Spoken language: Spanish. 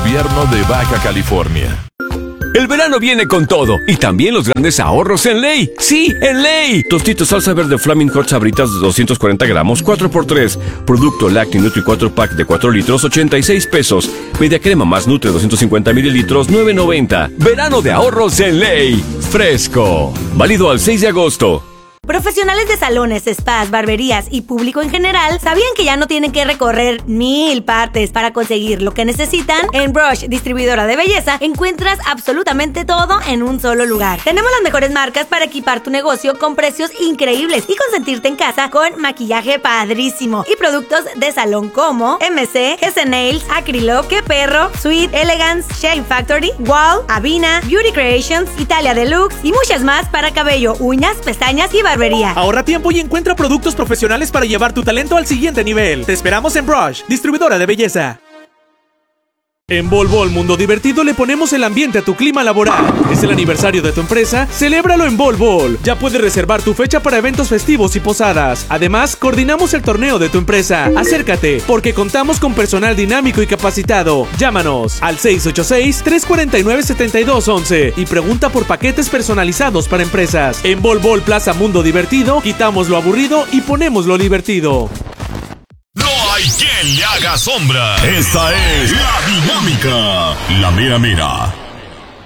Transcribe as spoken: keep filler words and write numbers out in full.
Gobierno de Baja California. El verano viene con todo, y también los grandes ahorros en Ley. ¡Sí, en Ley! Tostitos salsa verde Flaming Hot Sabritas de doscientos cuarenta gramos, cuatro por tres. Producto Lacti Nutri cuatro pack de cuatro litros, ochenta y seis pesos. Media crema más Nutre doscientos cincuenta mililitros, nueve noventa. Verano de ahorros en Ley. Fresco. Válido al seis de agosto. Profesionales de salones, spas, barberías y público en general sabían que ya no tienen que recorrer mil partes para conseguir lo que necesitan. En Brush, distribuidora de belleza, encuentras absolutamente todo en un solo lugar. Tenemos las mejores marcas para equipar tu negocio con precios increíbles y consentirte en casa con maquillaje padrísimo y productos de salón como M C, G C Nails, Acrylo, Que Perro, Sweet, Elegance, Shave Factory, Wall, Avina, Beauty Creations, Italia Deluxe y muchas más para cabello, uñas, pestañas y barbería. Ahorra tiempo y encuentra productos profesionales para llevar tu talento al siguiente nivel. Te esperamos en Brush, distribuidora de belleza. En Bol Bol Mundo Divertido le ponemos el ambiente a tu clima laboral. Es el aniversario de tu empresa, celébralo en Bol Bol. Ya puedes reservar tu fecha para eventos festivos y posadas. Además, coordinamos el torneo de tu empresa. Acércate, porque contamos con personal dinámico y capacitado. Llámanos al seis ocho seis, tres cuatro nueve, siete dos once y pregunta por paquetes personalizados para empresas. En Bol Bol Plaza Mundo Divertido, quitamos lo aburrido y ponemos lo divertido. No hay quien le haga sombra. Esta es la dinámica, la mera mera.